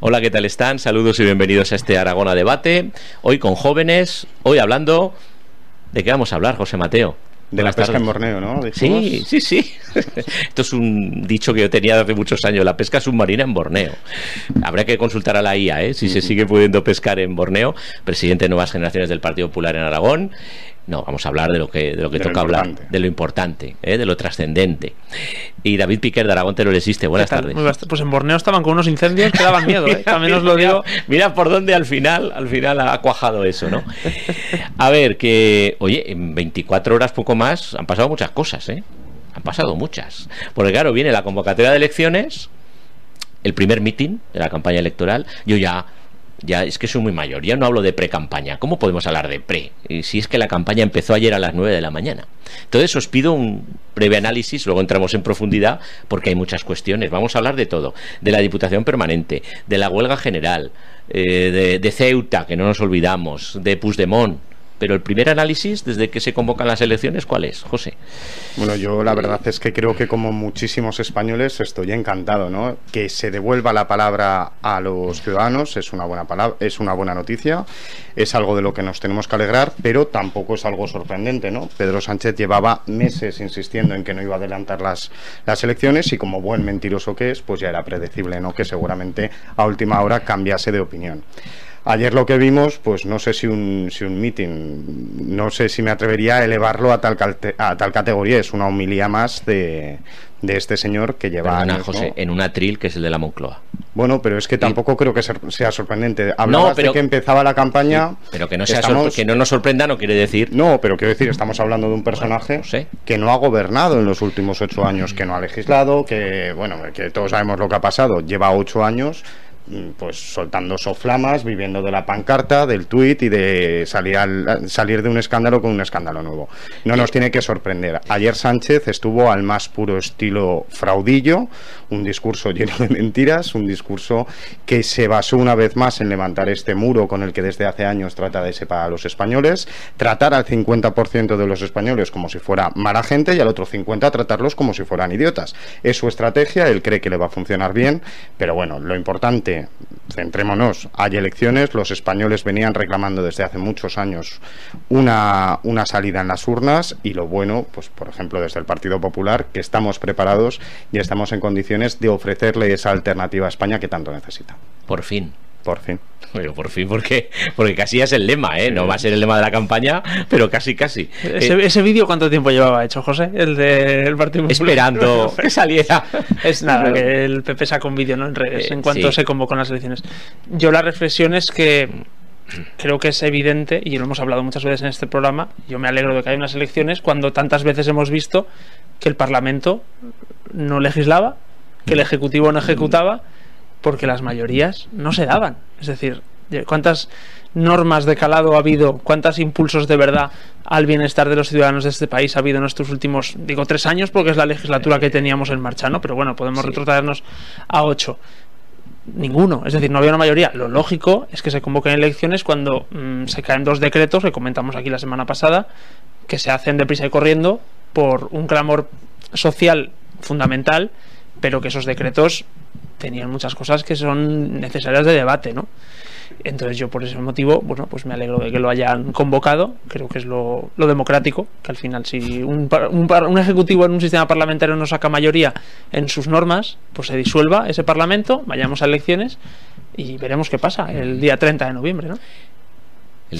Hola, ¿qué tal están? Saludos y bienvenidos a este Aragón a Debate. Hoy con jóvenes, hoy hablando... ¿De qué vamos a hablar, José Mateo? De la pesca en Borneo, ¿no? Sí. Esto es un dicho que yo tenía hace muchos años, la pesca submarina en Borneo. Habrá que consultar a la IA, si se sigue pudiendo pescar en Borneo. Presidente de Nuevas Generaciones del Partido Popular en Aragón. No, vamos a hablar de lo que toca hablar, de lo importante, de lo trascendente. Y David Piquer de Aragón Te lo resiste. Buenas tardes. Pues en Borneo estaban con unos incendios que daban miedo, también os lo digo. Mira por dónde al final ha cuajado eso, ¿no? A ver, que, oye, en 24 horas poco más han pasado muchas cosas, Han pasado muchas. Porque claro, viene la convocatoria de elecciones, el primer mitin de la campaña electoral. Yo ya es que soy muy mayor, ya no hablo de pre-campaña. ¿Cómo podemos hablar de pre? Si es que la campaña empezó ayer a las 9 de la mañana. Entonces os pido un breve análisis, luego entramos en profundidad porque hay muchas cuestiones. Vamos a hablar de todo, de la Diputación Permanente, de la huelga general, de Ceuta, que no nos olvidamos, de Puigdemont. Pero el primer análisis, desde que se convocan las elecciones, ¿cuál es, José? Bueno, yo la verdad es que creo que como muchísimos españoles estoy encantado, ¿no? Que se devuelva la palabra a los ciudadanos es una buena noticia, es algo de lo que nos tenemos que alegrar, pero tampoco es algo sorprendente, ¿no? Pedro Sánchez llevaba meses insistiendo en que no iba a adelantar las elecciones y como buen mentiroso que es, pues ya era predecible, ¿no? Que seguramente a última hora cambiase de opinión. Ayer lo que vimos, pues no sé si un mitin, no sé si me atrevería a elevarlo a tal categoría, es una homilía más de este señor que lleva años, José, ¿no? En un atril que es el de la Moncloa. Bueno, pero es que tampoco creo que sea sorprendente. Hablabas de que empezaba la campaña... Sí, pero que no que no nos sorprenda no quiere decir... No, pero quiero decir, estamos hablando de un personaje que no ha gobernado en los últimos 8 años, que no ha legislado, que todos sabemos lo que ha pasado, lleva 8 años... pues soltando soflamas, viviendo de la pancarta, del tuit y de salir de un escándalo con un escándalo nuevo. No nos tiene que sorprender. Ayer Sánchez estuvo al más puro estilo fraudillo, un discurso lleno de mentiras, un discurso que se basó una vez más en levantar este muro con el que desde hace años trata de separar a los españoles, tratar al 50% de los españoles como si fuera mala gente y al otro 50% tratarlos como si fueran idiotas. Es su estrategia, él cree que le va a funcionar bien, pero bueno, lo importante, centrémonos, hay elecciones, los españoles venían reclamando desde hace muchos años una salida en las urnas y lo bueno, pues por ejemplo desde el Partido Popular, que estamos preparados y estamos en condiciones de ofrecerle esa alternativa a España que tanto necesita. Por fin. Por fin. Bueno, por fin, porque casi es el lema, no va a ser el lema de la campaña, pero casi. ¿Ese vídeo cuánto tiempo llevaba hecho, José? El del Partido Popular. Esperando que saliera. Es nada, que el PP saca un vídeo, ¿no? En redes, en cuanto se convocó en las elecciones. Yo la reflexión es que creo que es evidente, y lo hemos hablado muchas veces en este programa, yo me alegro de que haya unas elecciones cuando tantas veces hemos visto que el Parlamento no legislaba, que el Ejecutivo no ejecutaba, porque las mayorías no se daban. Es decir, ¿cuántas normas de calado ha habido? ¿Cuántos impulsos de verdad al bienestar de los ciudadanos de este país ha habido en estos últimos, 3 años, porque es la legislatura que teníamos en marcha, ¿no? Pero bueno, podemos retrotraernos a 8. Ninguno, es decir, no había una mayoría. Lo lógico es que se convoquen elecciones cuando se caen 2 decretos que comentamos aquí la semana pasada, que se hacen deprisa y corriendo por un clamor social fundamental, pero que esos decretos tenían muchas cosas que son necesarias de debate, ¿no? Entonces yo por ese motivo, bueno, pues me alegro de que lo hayan convocado. Creo que es lo democrático, que al final si un ejecutivo en un sistema parlamentario no saca mayoría en sus normas, pues se disuelva ese parlamento, vayamos a elecciones y veremos qué pasa el día 30 de noviembre, ¿no? El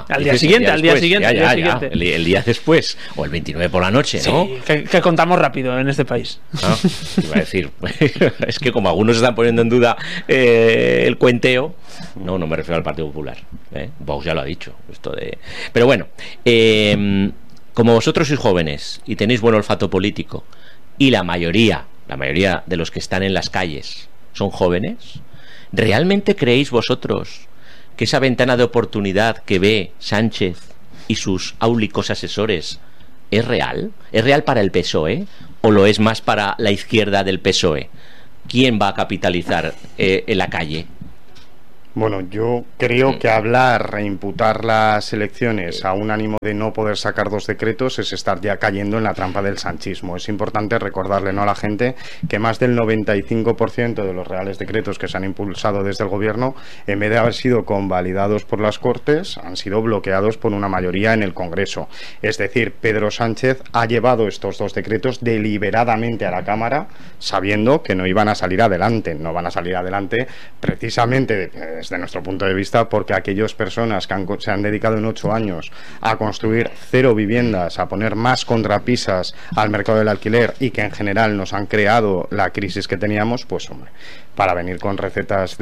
día después, o el 29 por la noche, ¿no? Sí, que contamos rápido en este país. Iba a decir, es que como algunos están poniendo en duda el cuenteo, no me refiero al Partido Popular, Vox ya lo ha dicho, pero bueno, como vosotros sois jóvenes y tenéis buen olfato político y la mayoría de los que están en las calles son jóvenes, ¿realmente creéis vosotros que esa ventana de oportunidad que ve Sánchez y sus áulicos asesores es real? ¿Es real para el PSOE o lo es más para la izquierda del PSOE? ¿Quién va a capitalizar en la calle? Bueno, yo creo que hablar e imputar las elecciones a un ánimo de no poder sacar dos decretos es estar ya cayendo en la trampa del sanchismo. Es importante recordarle, ¿no?, a la gente que más del 95% de los reales decretos que se han impulsado desde el gobierno, en vez de haber sido convalidados por las Cortes, han sido bloqueados por una mayoría en el Congreso. Es decir, Pedro Sánchez ha llevado estos dos decretos deliberadamente a la Cámara, sabiendo que no iban a salir adelante. No van a salir adelante precisamente desde nuestro punto de vista porque aquellas personas que se han dedicado en 8 años a construir 0 viviendas, a poner más contrapisas al mercado del alquiler y que en general nos han creado la crisis que teníamos, pues hombre, para venir con recetas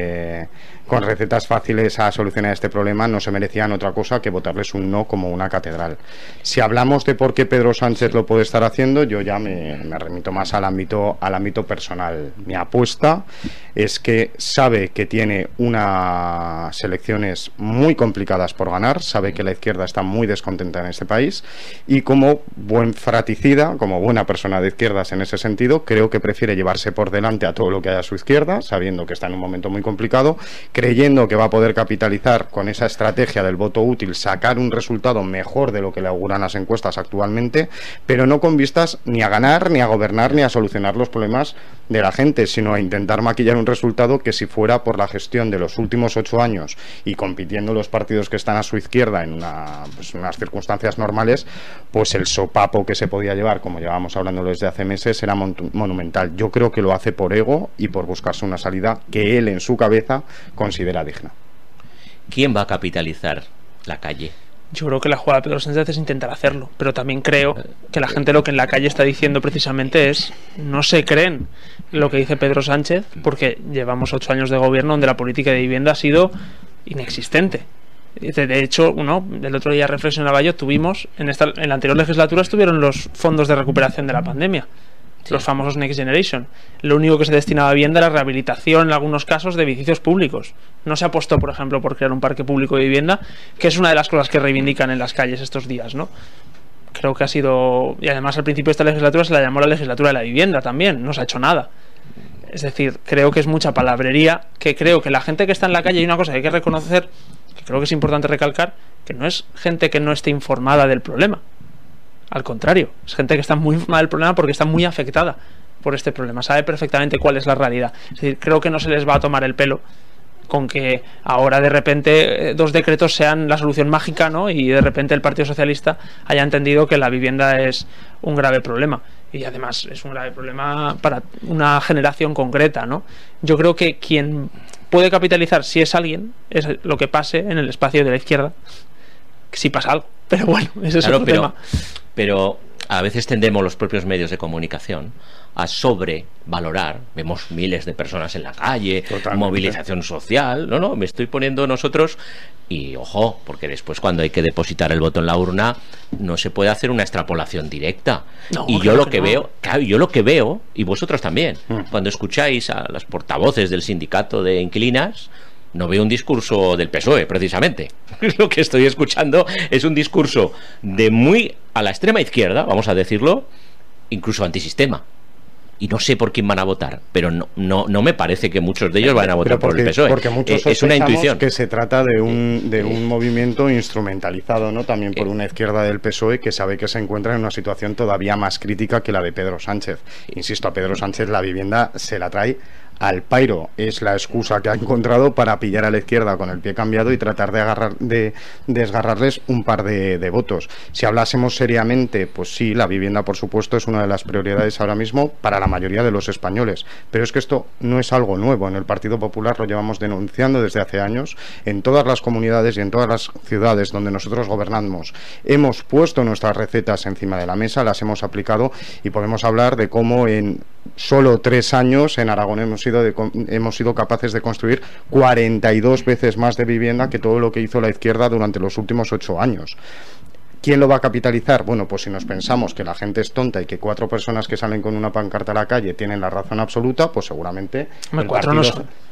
fáciles a solucionar este problema no se merecían otra cosa que votarles un no como una catedral. Si hablamos de por qué Pedro Sánchez lo puede estar haciendo, yo ya me remito más al ámbito personal. Mi apuesta es que sabe que tiene unas elecciones muy complicadas por ganar, sabe que la izquierda está muy descontenta en este país y como buen fraticida, como buena persona de izquierdas en ese sentido, creo que prefiere llevarse por delante a todo lo que haya a su izquierda, sabiendo que está en un momento muy complicado, creyendo que va a poder capitalizar con esa estrategia del voto útil, sacar un resultado mejor de lo que le auguran las encuestas actualmente, pero no con vistas ni a ganar, ni a gobernar, ni a solucionar los problemas de la gente, sino a intentar maquillar un resultado que si fuera por la gestión de los últimos 8 años y compitiendo los partidos que están a su izquierda en unas circunstancias normales, pues el sopapo que se podía llevar, como llevábamos hablando desde hace meses, era monumental. Yo creo que lo hace por ego y por buscarse una salida que él en su cabeza considera digna. ¿Quién va a capitalizar la calle? Yo creo que la jugada de Pedro Sánchez es intentar hacerlo, pero también creo que la gente lo que en la calle está diciendo precisamente es no se creen lo que dice Pedro Sánchez, porque llevamos 8 años de gobierno donde la política de vivienda ha sido inexistente. De hecho, el otro día reflexionaba yo, tuvimos en la anterior legislatura estuvieron los fondos de recuperación de la pandemia, los famosos Next Generation. Lo único que se destinaba a vivienda era rehabilitación, en algunos casos, de edificios públicos. No se apostó, por ejemplo, por crear un parque público de vivienda, que es una de las cosas que reivindican en las calles estos días, ¿no? Creo que ha sido... Y además al principio de esta legislatura se la llamó la legislatura de la vivienda también, no se ha hecho nada. Es decir, creo que es mucha palabrería, que creo que la gente que está en la calle, hay una cosa que hay que reconocer, que creo que es importante recalcar, que no es gente que no esté informada del problema. Al contrario, es gente que está muy informada del problema porque está muy afectada por este problema, sabe perfectamente cuál es la realidad. Es decir, creo que no se les va a tomar el pelo con que ahora de repente 2 decretos sean la solución mágica, ¿no? Y de repente el Partido Socialista haya entendido que la vivienda es un grave problema. Y además es un grave problema para una generación concreta, ¿no? Yo creo que quien puede capitalizar, si es alguien, es lo que pase en el espacio de la izquierda, si pasa algo. Pero bueno, ese es otro tema. Pero a veces tendemos los propios medios de comunicación a sobrevalorar. Vemos miles de personas en la calle, totalmente. Movilización social. No, me estoy poniendo nosotros. Y ojo, porque después cuando hay que depositar el voto en la urna no se puede hacer una extrapolación directa. No, y yo lo que veo, claro, yo lo que veo, y vosotros también, cuando escucháis a las portavoces del sindicato de inquilinas, no veo un discurso del PSOE, precisamente. Lo que estoy escuchando es un discurso de muy a la extrema izquierda, vamos a decirlo, incluso antisistema. Y no sé por quién van a votar, pero no me parece que muchos de ellos vayan a votar por el PSOE. Porque muchos es una intuición. Que se trata de un movimiento instrumentalizado, ¿no? También por una izquierda del PSOE que sabe que se encuentra en una situación todavía más crítica que la de Pedro Sánchez. Insisto, a Pedro Sánchez la vivienda se la trae al pairo. Es la excusa que ha encontrado para pillar a la izquierda con el pie cambiado y tratar de desgarrarles un par de votos. Si hablásemos seriamente, pues sí, la vivienda por supuesto es una de las prioridades ahora mismo para la mayoría de los españoles, pero es que esto no es algo nuevo. En el Partido Popular lo llevamos denunciando desde hace años. En todas las comunidades y en todas las ciudades donde nosotros gobernamos hemos puesto nuestras recetas encima de la mesa, las hemos aplicado y podemos hablar de cómo en solo 3 años en Aragón hemos sido capaces de construir 42 veces más de vivienda que todo lo que hizo la izquierda durante los últimos 8 años. ¿Quién lo va a capitalizar? Bueno, pues si nos pensamos que la gente es tonta y que 4 personas que salen con una pancarta a la calle tienen la razón absoluta, pues seguramente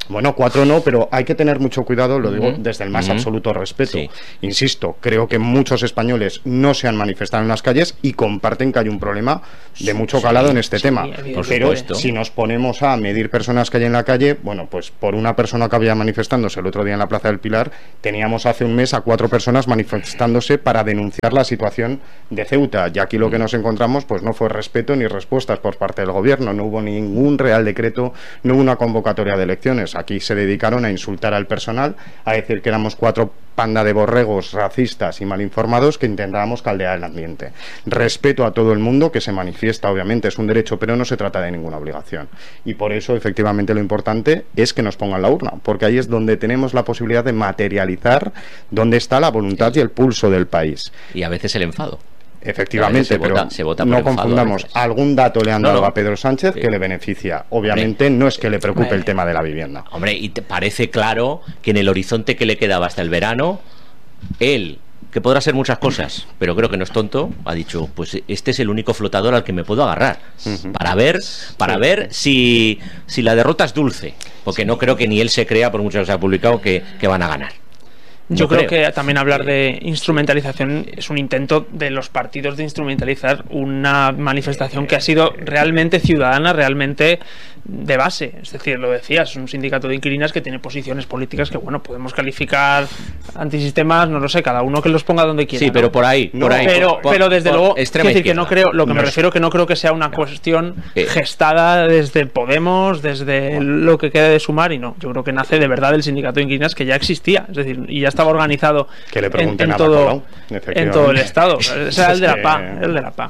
Bueno, 4 no, pero hay que tener mucho cuidado, lo digo desde el más absoluto respeto. Sí. Insisto, creo que muchos españoles no se han manifestado en las calles y comparten que hay un problema de mucho calado en este tema. Pero si nos ponemos a medir personas que hay en la calle, bueno, pues por una persona que había manifestándose el otro día en la Plaza del Pilar, teníamos hace un mes a 4 personas manifestándose para denunciar la situación de Ceuta. Y aquí lo que nos encontramos pues no fue respeto ni respuestas por parte del gobierno, no hubo ningún real decreto, no hubo una convocatoria de elecciones. Aquí se dedicaron a insultar al personal, a decir que éramos 4 panda de borregos racistas y mal informados que intentábamos caldear el ambiente. Respeto a todo el mundo que se manifiesta, obviamente es un derecho, pero no se trata de ninguna obligación. Y por eso, efectivamente, lo importante es que nos pongan la urna, porque ahí es donde tenemos la posibilidad de materializar dónde está la voluntad y el pulso del país. Y a veces el enfado. Efectivamente, pero se vota no confundamos. Algún dato le han dado a Pedro Sánchez que le beneficia. Obviamente, hombre, no es que le preocupe el tema de la vivienda. Hombre, y te parece claro que en el horizonte que le quedaba hasta el verano, él, que podrá ser muchas cosas, pero creo que no es tonto, ha dicho, pues este es el único flotador al que me puedo agarrar para ver si la derrota es dulce, porque no creo que ni él se crea, por mucho que se ha publicado, que van a ganar. Yo creo que también hablar de instrumentalización es un intento de los partidos de instrumentalizar una manifestación que ha sido realmente ciudadana, realmente de base. Es decir, lo decías, es un sindicato de inquilinas que tiene posiciones políticas que, bueno, podemos calificar antisistemas, no lo sé, cada uno que los ponga donde quiera. Sí, pero por ahí. Pero desde luego, es decir, que no creo, lo que me refiero que no creo que sea una cuestión gestada desde Podemos, desde lo que queda de Sumar, y no. Yo creo que nace de verdad del sindicato de inquilinas que ya existía, es decir, y ya estaba organizado en todo el estado. Ese era el de la PA.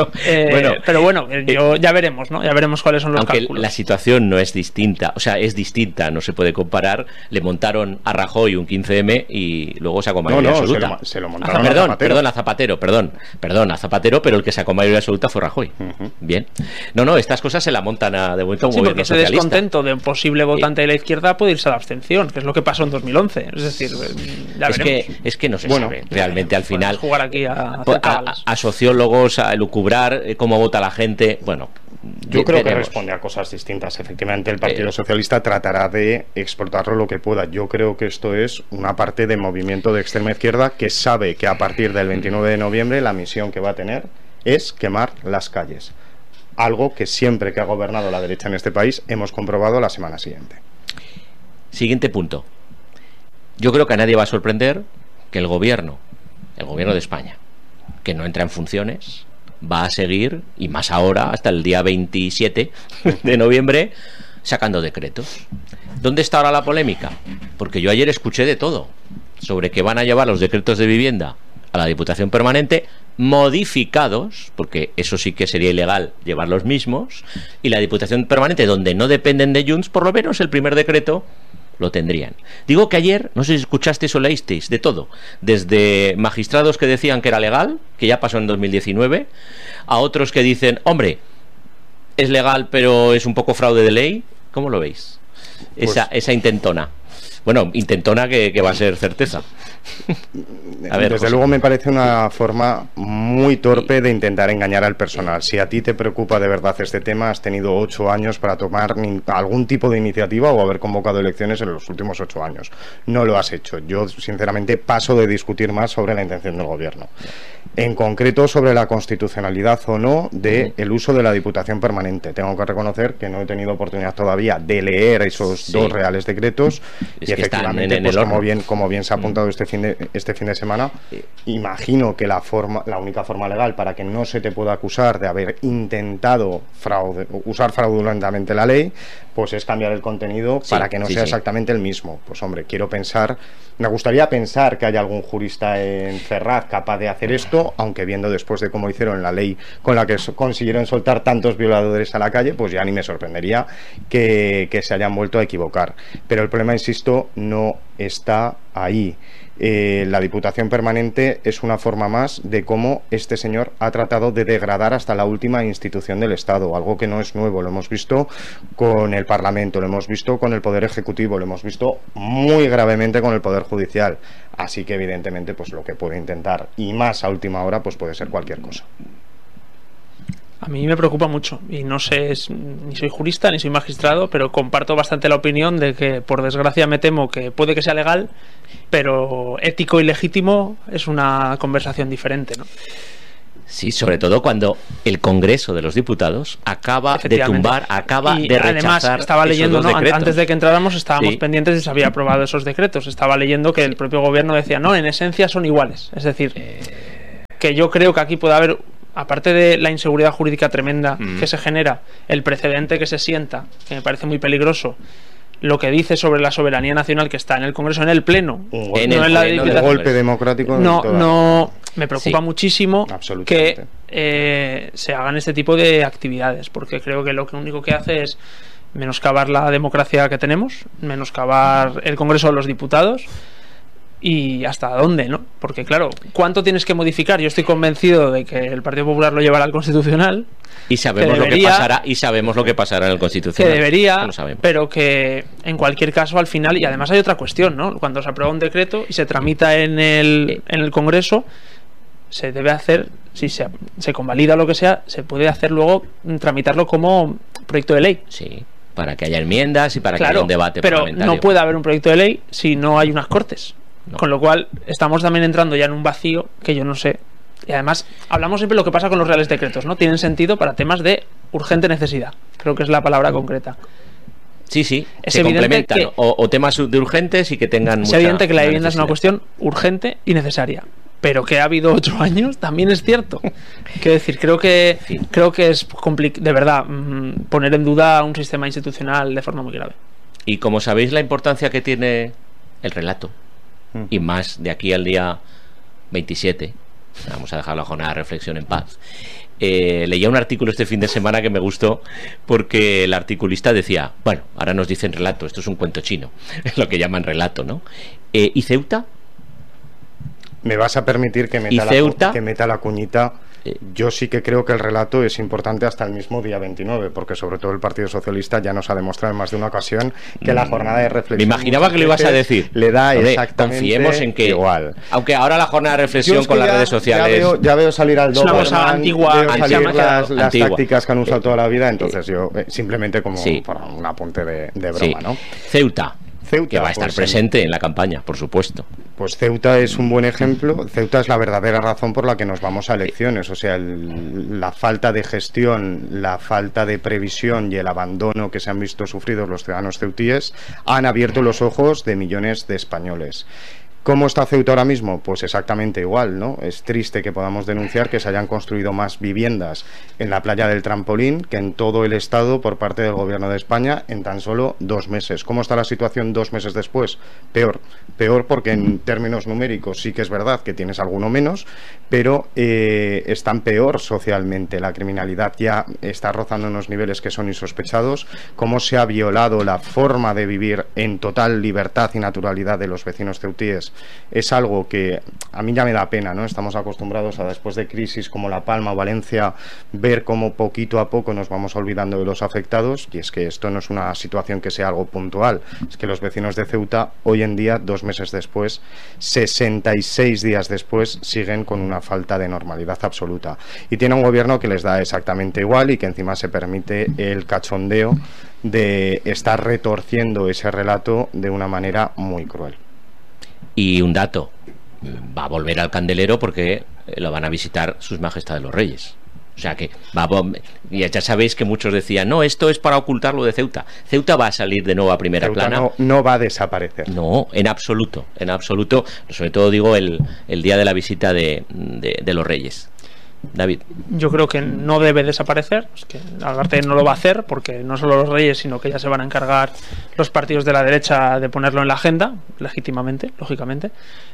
Pero bueno, ya veremos, ¿no? Ya veremos cuáles son los cálculos. La situación no es distinta, o sea, es distinta, no se puede comparar. Le montaron a Rajoy un 15M y luego sacó mayoría absoluta. Se lo montaron a Zapatero. Perdón, a Zapatero, pero el que sacó mayoría absoluta fue Rajoy. Bien. No, estas cosas se la montan de vuelta a un gobierno socialista. Ese descontento de un posible votante de la izquierda puede irse a la abstención, que es lo que pasó en 2011. Es decir, es que no se sabe realmente al final. Jugar aquí a sociólogos, a elucubrar cómo vota la gente. Bueno, yo creo que responde a cosas distintas. Efectivamente, el Partido Socialista tratará de explotarlo lo que pueda. Yo creo que esto es una parte de movimiento de extrema izquierda que sabe que a partir del 29 de noviembre la misión que va a tener es quemar las calles. Algo que siempre que ha gobernado la derecha en este país hemos comprobado la semana siguiente. Siguiente punto. Yo creo que a nadie va a sorprender que el gobierno de España, que no entra en funciones, va a seguir, y más ahora, hasta el día 27 de noviembre, sacando decretos. ¿Dónde está ahora la polémica? Porque yo ayer escuché de todo, sobre que van a llevar los decretos de vivienda a la Diputación Permanente, modificados, porque eso sí que sería ilegal llevar los mismos, y la Diputación Permanente, donde no dependen de Junts, por lo menos el primer decreto lo tendrían. Digo que ayer, no sé si escuchasteis o leísteis, de todo, desde magistrados que decían que era legal, que ya pasó en 2019, a otros que dicen, hombre, es legal pero es un poco fraude de ley. ¿Cómo lo veis? Esa intentona. Bueno, intentona que va a ser certeza. A ver, desde luego me parece una forma muy torpe de intentar engañar al personal. Si a ti te preocupa de verdad este tema, has tenido 8 años para tomar algún tipo de iniciativa o haber convocado elecciones en los últimos 8 años. No lo has hecho. Yo, sinceramente, paso de discutir más sobre la intención del gobierno. En concreto, sobre la constitucionalidad o no del uso de la Diputación Permanente. Tengo que reconocer que no he tenido oportunidad todavía de leer esos 2 reales decretos. Y efectivamente, pues, como bien se ha apuntado este fin de semana, imagino que la única forma legal para que no se te pueda acusar de haber intentado usar fraudulentamente la ley, pues es cambiar el contenido para que no sea exactamente el mismo. Pues hombre, me gustaría pensar que hay algún jurista en Ferraz capaz de hacer esto, aunque viendo después de cómo hicieron la ley con la que consiguieron soltar tantos violadores a la calle, pues ya ni me sorprendería que se hayan vuelto a equivocar. Pero el problema, insisto, no está ahí. La Diputación Permanente es una forma más de cómo este señor ha tratado de degradar hasta la última institución del Estado, algo que no es nuevo. Lo hemos visto con el Parlamento, lo hemos visto con el Poder Ejecutivo, lo hemos visto muy gravemente con el Poder Judicial. Así que evidentemente pues lo que puede intentar, y más a última hora, pues puede ser cualquier cosa. A mí me preocupa mucho y no sé, ni soy jurista ni soy magistrado, pero comparto bastante la opinión de que, por desgracia, me temo que puede que sea legal, pero ético y legítimo es una conversación diferente, ¿no? Sí, sobre todo cuando el Congreso de los Diputados acaba de tumbar, acaba de rechazar. Además, estaba leyendo, ¿no? Decretos. Antes de que entráramos estábamos pendientes de si se había aprobado esos decretos. Estaba leyendo que el propio gobierno decía, no, en esencia son iguales. Es decir, que yo creo que aquí puede haber, aparte de la inseguridad jurídica tremenda que se genera, el precedente que se sienta, que me parece muy peligroso, lo que dice sobre la soberanía nacional que está en el Congreso, en el Pleno, en el golpe democrático. No, me preocupa muchísimo que se hagan este tipo de actividades, porque creo que lo único que hace es menoscabar la democracia que tenemos, menoscabar el Congreso de los Diputados. ¿Y hasta dónde, no? Porque claro, ¿cuánto tienes que modificar? Yo estoy convencido de que el Partido Popular lo llevará al Constitucional. Y sabemos lo que pasará, y sabemos lo que pasará en el Constitucional. Que debería, pero que en cualquier caso al final, y además hay otra cuestión, ¿no? Cuando se aprueba un decreto y se tramita en el Congreso, se debe hacer, si se convalida lo que sea, se puede hacer luego tramitarlo como proyecto de ley. Sí, para que haya enmiendas y para que haya un debate parlamentario. Pero no puede haber un proyecto de ley si no hay unas Cortes. No. Con lo cual estamos también entrando ya en un vacío que yo no sé. Y además hablamos siempre de lo que pasa con los reales decretos, ¿no? Tienen sentido para temas de urgente necesidad. Creo que es la palabra concreta. Sí, se complementan. O temas de urgentes y que tengan mucha. Es evidente que la vivienda es una cuestión urgente y necesaria. Pero que ha habido 8 años también es cierto. Quiero decir, creo que es de verdad poner en duda un sistema institucional de forma muy grave. Y como sabéis la importancia que tiene el relato, y más de aquí al día 27, vamos a dejar la jornada de reflexión en paz, leía un artículo este fin de semana que me gustó, porque el articulista decía, bueno, ahora nos dicen relato, esto es un cuento chino, es lo que llaman relato, ¿no? ¿Y Ceuta? Me vas a permitir que meta la cuñita. Yo sí que creo que el relato es importante hasta el mismo día 29, porque sobre todo el Partido Socialista ya nos ha demostrado en más de una ocasión que la jornada de reflexión... Me imaginaba que lo ibas a decir. Le da exactamente confiemos en que igual. Aunque ahora la jornada de reflexión con las redes sociales... Ya veo salir al Doberman, es una cosa antigua, veo salir las tácticas que han usado toda la vida, entonces yo simplemente como por un apunte de broma, ¿no? Ceuta, que va a estar presente en la campaña, por supuesto. Pues Ceuta es un buen ejemplo. Ceuta es la verdadera razón por la que nos vamos a elecciones. O sea, la falta de gestión, la falta de previsión y el abandono que se han visto sufridos los ciudadanos ceutíes han abierto los ojos de millones de españoles. ¿Cómo está Ceuta ahora mismo? Pues exactamente igual, ¿no? Es triste que podamos denunciar que se hayan construido más viviendas en la playa del Trampolín que en todo el estado por parte del gobierno de España en tan solo 2 meses. ¿Cómo está la situación 2 meses después? Peor porque en términos numéricos sí que es verdad que tienes alguno menos, pero están peor socialmente. La criminalidad ya está rozando unos niveles que son insospechados. Cómo se ha violado la forma de vivir en total libertad y naturalidad de los vecinos ceutíes es algo que a mí ya me da pena, ¿no? Estamos acostumbrados a, después de crisis como La Palma o Valencia, ver cómo poquito a poco nos vamos olvidando de los afectados, y es que esto no es una situación que sea algo puntual, es que los vecinos de Ceuta hoy en día, 2 meses después, 66 días después, siguen con una falta de normalidad absoluta, y tiene un gobierno que les da exactamente igual y que encima se permite el cachondeo de estar retorciendo ese relato de una manera muy cruel. Y un dato, va a volver al candelero porque lo van a visitar sus majestades los reyes. O sea que ya sabéis que muchos decían, no, esto es para ocultar lo de Ceuta. Ceuta va a salir de nuevo a primera plana. No va a desaparecer. No, en absoluto. Sobre todo digo el día de la visita de los reyes. David. Yo creo que no debe desaparecer, es que Algarte no lo va a hacer porque no solo los reyes, sino que ya se van a encargar los partidos de la derecha de ponerlo en la agenda, legítimamente, lógicamente.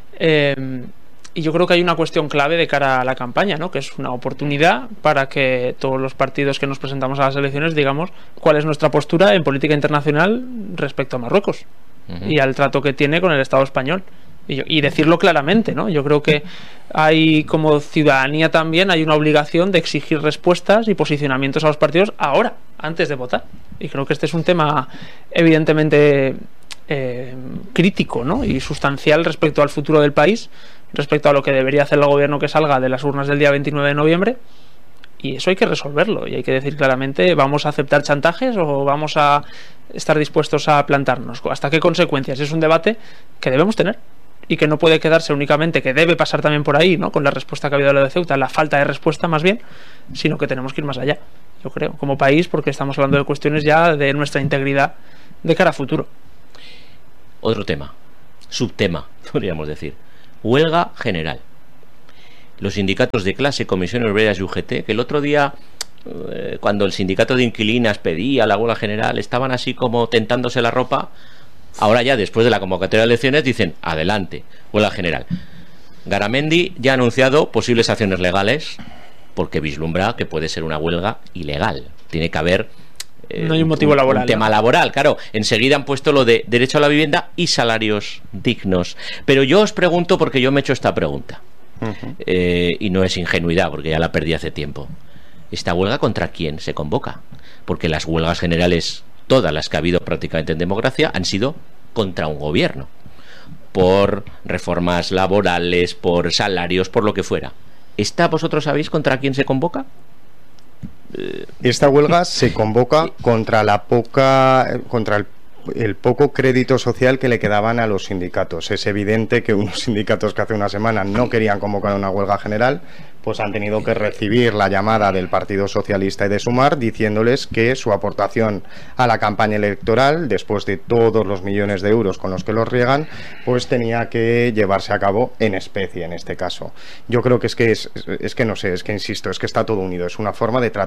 Y yo creo que hay una cuestión clave de cara a la campaña, ¿no? Que es una oportunidad para que todos los partidos que nos presentamos a las elecciones digamos cuál es nuestra postura en política internacional respecto a Marruecos y al trato que tiene con el Estado español. Y decirlo claramente, ¿no? Yo creo que hay, como ciudadanía también, hay una obligación de exigir respuestas y posicionamientos a los partidos ahora, antes de votar. Y creo que este es un tema evidentemente crítico, ¿no? Y sustancial respecto al futuro del país, respecto a lo que debería hacer el gobierno que salga de las urnas del día 29 de noviembre. Y eso hay que resolverlo y hay que decir claramente, ¿vamos a aceptar chantajes o vamos a estar dispuestos a plantarnos? ¿Hasta qué consecuencias? Es un debate que debemos tener y que no puede quedarse únicamente, que debe pasar también por ahí, ¿no? Con la respuesta que ha habido a lo de Ceuta, la falta de respuesta más bien, sino que tenemos que ir más allá, yo creo, como país, porque estamos hablando de cuestiones ya de nuestra integridad de cara a futuro. Otro tema, subtema, podríamos decir, huelga general. Los sindicatos de clase, comisiones obreras y UGT, que el otro día, cuando el sindicato de inquilinas pedía la huelga general, estaban así como tentándose la ropa. Ahora ya, después de la convocatoria de elecciones, dicen, adelante, huelga general. Garamendi ya ha anunciado posibles acciones legales, porque vislumbra que puede ser una huelga ilegal. Tiene que haber no hay un motivo laboral, un tema laboral, claro. Enseguida han puesto lo de derecho a la vivienda y salarios dignos. Pero yo os pregunto, porque yo me he hecho esta pregunta. Y no es ingenuidad, porque ya la perdí hace tiempo. ¿Esta huelga contra quién se convoca? Porque las huelgas generales, todas las que ha habido prácticamente en democracia, han sido contra un gobierno, por reformas laborales, por salarios, por lo que fuera. ¿Esta vosotros sabéis contra quién se convoca? Esta huelga se convoca contra el poco crédito social que le quedaban a los sindicatos. Es evidente que unos sindicatos que hace una semana no querían convocar una huelga general, pues han tenido que recibir la llamada del Partido Socialista y de Sumar diciéndoles que su aportación a la campaña electoral, después de todos los millones de euros con los que los riegan, pues tenía que llevarse a cabo en especie en este caso. Yo creo que no sé, es que insisto, es que está todo unido. Es una forma de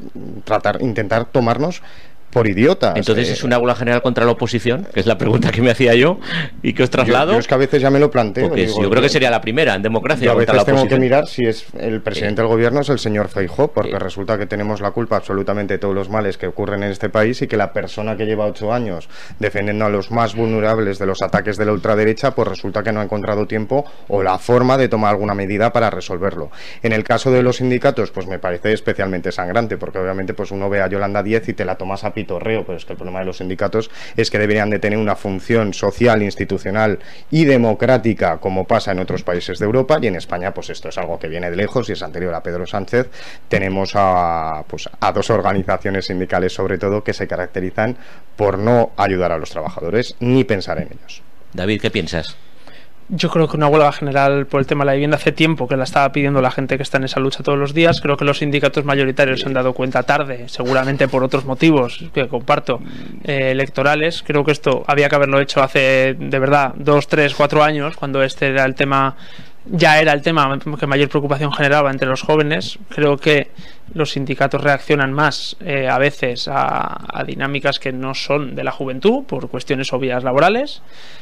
intentar tomarnos por idiotas. Entonces es una huelga general contra la oposición, que es la pregunta que me hacía yo y que os traslado. Yo es que a veces ya me lo planteo. Yo creo que sería la primera en democracia. Yo a veces tengo que mirar si es el presidente del gobierno es el señor Feijóo, porque resulta que tenemos la culpa absolutamente de todos los males que ocurren en este país y que la persona que lleva 8 años defendiendo a los más vulnerables de los ataques de la ultraderecha, pues resulta que no ha encontrado tiempo o la forma de tomar alguna medida para resolverlo. En el caso de los sindicatos, pues me parece especialmente sangrante, porque obviamente pues uno ve a Yolanda Díez y te la tomas a pitorreo, pero es que el problema de los sindicatos es que deberían de tener una función social, institucional y democrática, como pasa en otros países de Europa, y en España pues esto es algo que viene de lejos y es anterior a Pedro Sánchez. Tenemos a dos organizaciones sindicales sobre todo que se caracterizan por no ayudar a los trabajadores ni pensar en ellos. David, ¿qué piensas? Yo creo que una huelga general por el tema de la vivienda hace tiempo que la estaba pidiendo la gente que está en esa lucha todos los días. Creo que los sindicatos mayoritarios se han dado cuenta tarde, seguramente por otros motivos que comparto, electorales. Creo que esto había que haberlo hecho hace, de verdad, 2, 3, 4 años, cuando este era el tema, ya era el tema que mayor preocupación generaba entre los jóvenes. Creo que los sindicatos reaccionan más a veces a dinámicas que no son de la juventud por cuestiones obvias laborales,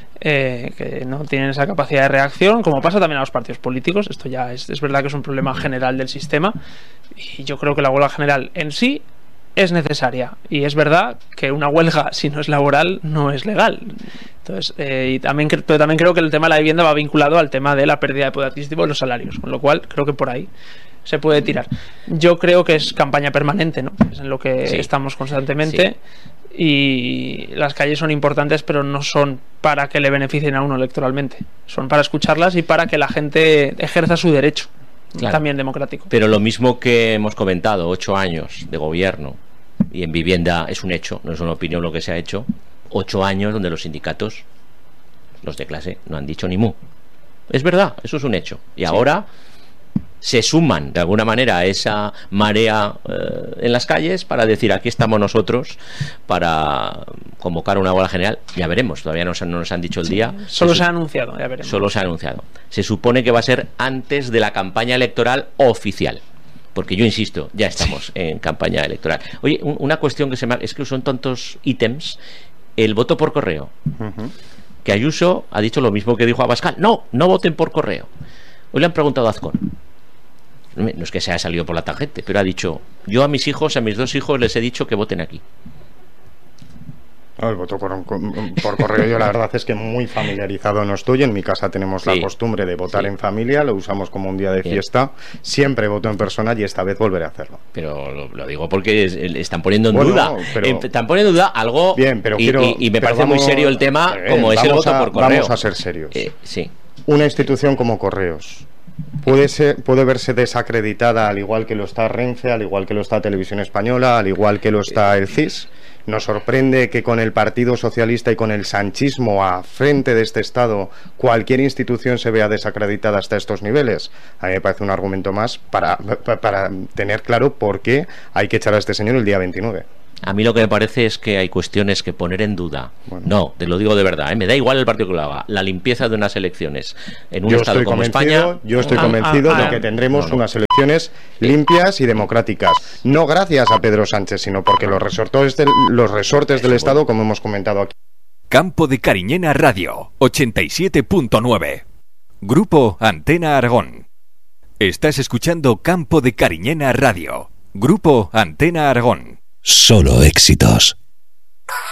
que no tienen esa capacidad de reacción, como pasa también a los partidos políticos. Esto ya es verdad que es un problema general del sistema, y yo creo que la huelga general en sí es necesaria, y es verdad que una huelga, si no es laboral, no es legal. Entonces, pero también creo que el tema de la vivienda va vinculado al tema de la pérdida de poder adquisitivo de los salarios, con lo cual creo que por ahí se puede tirar. Yo creo que es campaña permanente, ¿no? Es en lo que estamos constantemente, y las calles son importantes, pero no son para que le beneficien a uno electoralmente, son para escucharlas y para que la gente ejerza su derecho, también democrático. Pero lo mismo que hemos comentado, 8 años de gobierno, y en vivienda es un hecho, no es una opinión lo que se ha hecho. 8 años donde los sindicatos, los de clase, no han dicho ni mu. Es verdad, eso es un hecho. Y ahora se suman de alguna manera a esa marea en las calles para decir, aquí estamos nosotros para convocar una huelga general. Ya veremos, todavía no nos han dicho el día. Solo se ha anunciado, ya veremos. Solo se ha anunciado. Se supone que va a ser antes de la campaña electoral oficial, porque yo insisto, ya estamos en campaña electoral. Oye, una cuestión que es que son tantos ítems. El voto por correo, que Ayuso ha dicho lo mismo que dijo Abascal: no voten por correo. Hoy le han preguntado a Azcón, no es que se haya salido por la tangente, pero ha dicho: yo a mis 2 hijos les he dicho que voten aquí. El voto por correo, yo la verdad es que muy familiarizado no estoy. En mi casa tenemos la costumbre de votar en familia, lo usamos como un día de fiesta. Siempre voto en persona y esta vez volveré a hacerlo. Pero lo digo porque están poniendo en duda. Están poniendo en duda algo. Bien, pero y me parece muy serio el tema, como es el voto por correo. Vamos a ser serios. Una institución como Correos, puede verse desacreditada, al igual que lo está Renfe, al igual que lo está Televisión Española, al igual que lo está el CIS. Nos sorprende que con el Partido Socialista y con el sanchismo a frente de este Estado cualquier institución se vea desacreditada hasta estos niveles. A mí me parece un argumento más para tener claro por qué hay que echar a este señor el día 29. A mí lo que me parece es que hay cuestiones que poner en duda. Bueno. No, te lo digo de verdad, me da igual el partido que lo haga. La limpieza de unas elecciones en un Estado como España... Yo estoy convencido de que tendremos unas elecciones limpias y democráticas. No gracias a Pedro Sánchez, sino porque los resortes del Estado, como hemos comentado aquí. Campo de Cariñena Radio, 87.9. Grupo Antena Aragón. Estás escuchando Campo de Cariñena Radio. Grupo Antena Aragón. Solo éxitos.